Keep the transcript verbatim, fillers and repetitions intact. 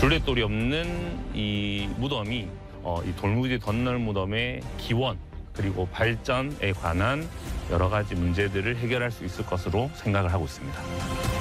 둘레돌이 없는 이 무덤이 어, 이 돌무지 덧널 무덤의 기원 그리고 발전에 관한 여러 가지 문제들을 해결할 수 있을 것으로 생각을 하고 있습니다.